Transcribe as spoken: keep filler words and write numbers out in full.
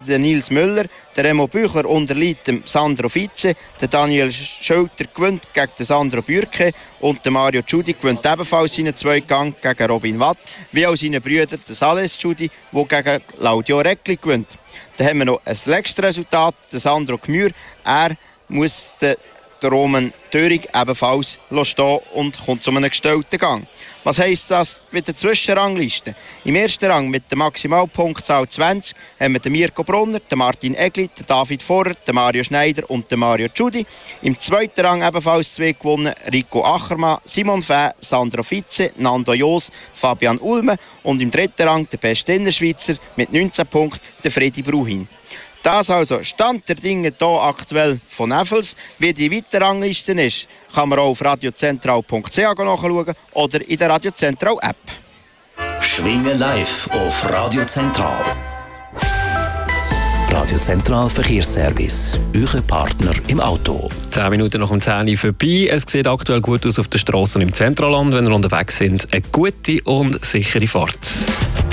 der Nils Müller, der Remo Büchler unterliegt dem Sandro Vize, der Daniel Schulter gewinnt gegen den Sandro Bürke und der Mario Tschudi gewinnt ebenfalls seinen Zweikampf gegen Robin Watt, wie auch seine Brüder, der Sales Tschudi, der gegen Claudio Reckli gewinnt. Dann haben wir noch ein letztes Resultat, der Sandro Gmür, er muss den Roman Törig ebenfalls stehen und kommt zu einem gestellten Gang. Was heisst das mit der Zwischenrangliste? Im ersten Rang mit der Maximalpunktzahl zwanzig haben wir den Mirko Brunner, den Martin Egli, den David Vorrer, den Mario Schneider und den Mario Tschudi. Im zweiten Rang ebenfalls zwei gewonnen, Rico Achermann, Simon Fäh, Sandro Vize, Nando Jos, Fabian Ulme und im dritten Rang der beste Innerschweizer mit neunzehn Punkten, der Fredi Bruhin. Das also Stand der Dinge hier aktuell von Neffels. Wie die weitere Rangliste ist, kann man auch auf radiozentral punkt c h nachschauen oder in der Radiozentral App. Schwingen live auf Radio Zentral. Radio Zentral Verkehrsservice, euer Partner im Auto. Zehn Minuten nach dem zehn Uhr vorbei. Es sieht aktuell gut aus auf den Strassen im Zentralland. Wenn ihr unterwegs sind, eine gute und sichere Fahrt.